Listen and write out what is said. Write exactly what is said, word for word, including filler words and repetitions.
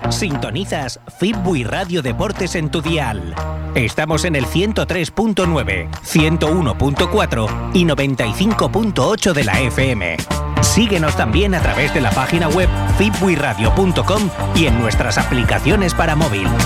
Sintonizas Fitbuy Radio Deportes en tu dial. Estamos en el ciento tres punto nueve, ciento uno punto cuatro y noventa y cinco punto ocho de la F M. Síguenos también a través de la página web fitbuy radio punto com y en nuestras aplicaciones para móvil.